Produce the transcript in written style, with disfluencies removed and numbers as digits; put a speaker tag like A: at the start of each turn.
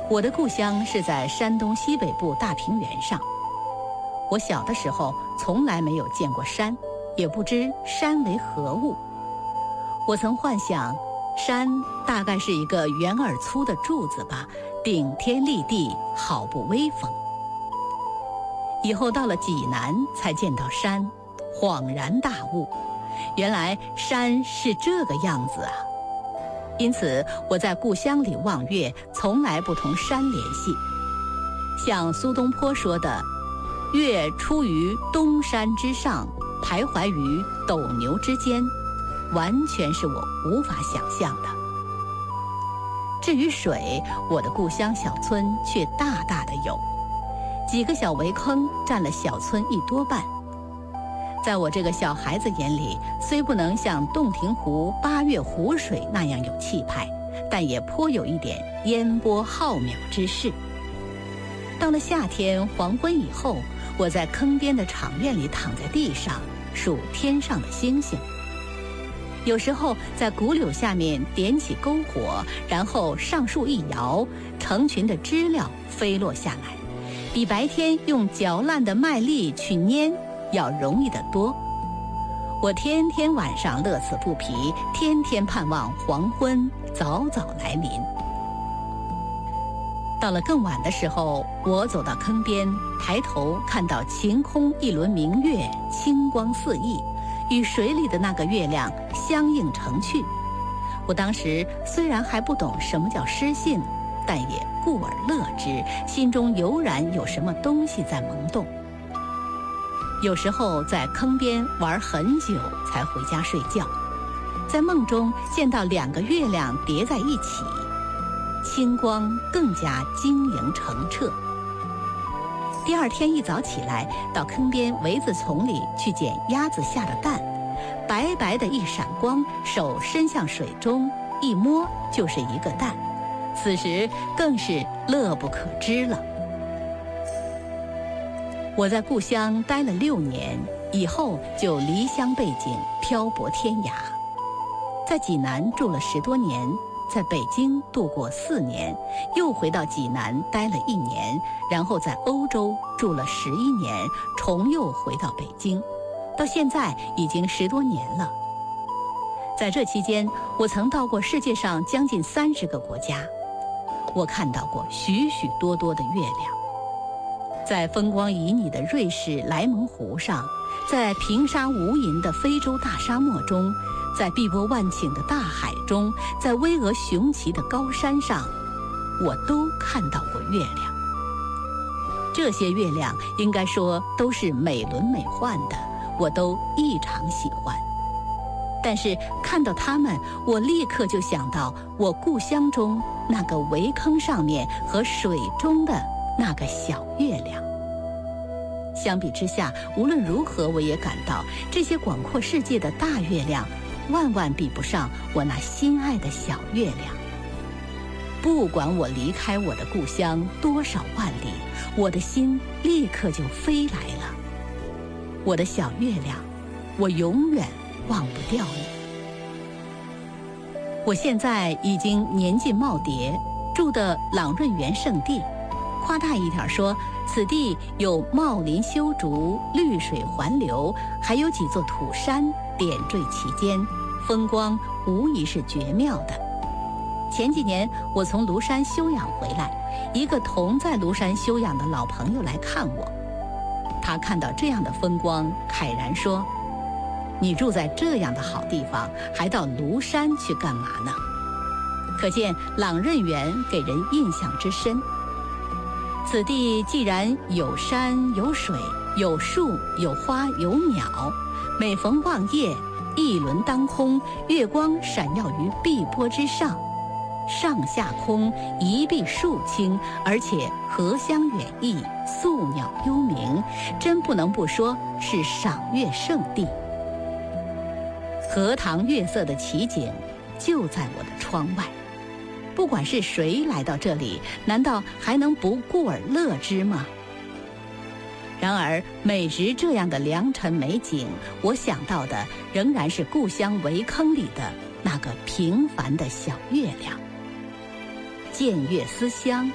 A: 我的故乡是在山东西北部大平原上。我小的时候从来没有见过山，也不知山为何物。我曾幻想，山大概是一个圆而粗的柱子吧，顶天立地，好不威风。以后到了济南才见到山，恍然大悟，原来山是这个样子啊！因此我在故乡里望月，从来不同山联系。像苏东坡说的“月出于东山之上，徘徊于斗牛之间”，完全是我无法想象的。至于水，我的故乡小村却大大的有，几个小围坑占了小村一多半。在我这个小孩子眼里，虽不能像洞庭湖八月湖水那样有气派，但也颇有一点烟波浩渺之势。到了夏天黄昏以后，我在坑边的场院里躺在地上数天上的星星。有时候在古柳下面点起篝火，然后上树一摇，成群的知了飞落下来，比白天用嚼烂的麦粒去拈要容易得多。我天天晚上乐此不疲，天天盼望黄昏早早来临。到了更晚的时候，我走到坑边，抬头看到晴空一轮明月，清光四溢，与水里的那个月亮相映成趣。我当时虽然还不懂什么叫诗性，但也故而乐之，心中油然有什么东西在萌动。有时候在坑边玩很久才回家睡觉，在梦中见到2个月亮叠在一起，清光更加晶莹澄澈。第二天一早起来，到坑边苇子丛里去捡鸭子下的蛋，白白的一闪光，手伸向水中，一摸就是一个蛋，此时更是乐不可支了。我在故乡待了6年，以后就离乡背井，漂泊天涯。在济南住了10多年，在北京度过4年，又回到济南待了1年，然后在欧洲住了11年，重又回到北京，到现在已经10多年了。在这期间，我曾到过世界上将近30个国家，我看到过许许多多的月亮。在风光旖旎的瑞士莱蒙湖上，在平沙无垠的非洲大沙漠中，在碧波万顷的大海中，在巍峨雄奇的高山上，我都看到过月亮。这些月亮应该说都是美轮美奂的，我都异常喜欢。但是看到它们，我立刻就想到我故乡中那个围坑上面和水中的那个小月亮。相比之下，无论如何，我也感到这些广阔世界的大月亮万万比不上我那心爱的小月亮。不管我离开我的故乡多少万里，我的心立刻就飞来了。我的小月亮，我永远忘不掉你。我现在已经年近耄耋，住的朗润园圣地，夸大一点说，此地有茂林修竹，绿水环流，还有几座土山点缀其间，风光无疑是绝妙的。前几年我从庐山休养回来，一个同在庐山休养的老朋友来看我，他看到这样的风光，慨然说：“你住在这样的好地方，还到庐山去干嘛呢？”可见朗润园给人印象之深。此地既然有山有水，有树有花有鸟，每逢望夜，一轮当空，月光闪耀于碧波之上，上下空一碧数清，而且荷香远溢，宿鸟幽鸣，真不能不说是赏月圣地。荷塘月色的奇景就在我的窗外，不管是谁来到这里，难道还能不顾而乐之吗？然而每值这样的良辰美景，我想到的仍然是故乡围坑里的那个平凡的小月亮。见月思乡，